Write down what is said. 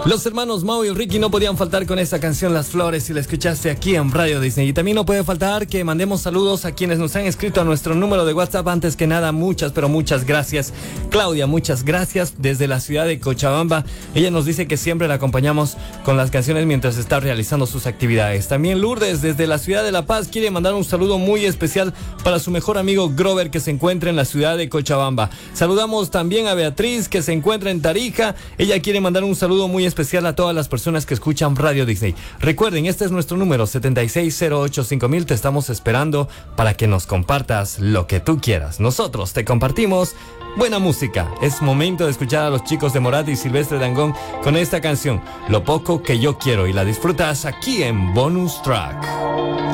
Los hermanos Mau y Ricky no podían faltar con esta canción Las Flores, y la escuchaste aquí en Radio Disney. Y también no puede faltar que mandemos saludos a quienes nos han escrito a nuestro número de WhatsApp. Antes que nada, muchas, pero muchas gracias. Claudia, muchas gracias desde la ciudad de Cochabamba. Ella nos dice que siempre la acompañamos con las canciones mientras está realizando sus actividades. También Lourdes desde la ciudad de La Paz quiere mandar un saludo muy especial para su mejor amigo Grover, que se encuentra en la ciudad de Cochabamba. Saludamos también a Beatriz, que se encuentra en Tarija. Ella quiere mandar un saludo muy especial a todas las personas que escuchan Radio Disney. Recuerden, este es nuestro número 76085000. Te estamos esperando para que nos compartas lo que tú quieras. Nosotros te compartimos buena música. Es momento de escuchar a los chicos de Morat y Silvestre Dangond con esta canción, Lo Poco Que Yo Quiero, y la disfrutas aquí en Bonus Track.